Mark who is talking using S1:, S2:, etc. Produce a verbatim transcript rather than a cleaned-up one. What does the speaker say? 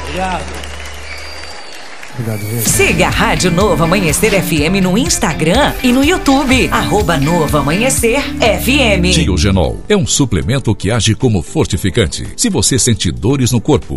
S1: Obrigado.
S2: Obrigado, gente.
S3: Siga a Rádio Novo Amanhecer F M no Instagram e no YouTube. Arroba Novo Amanhecer F M.
S4: Tiogenol é um suplemento que age como fortificante. Se você sente dores no corpo,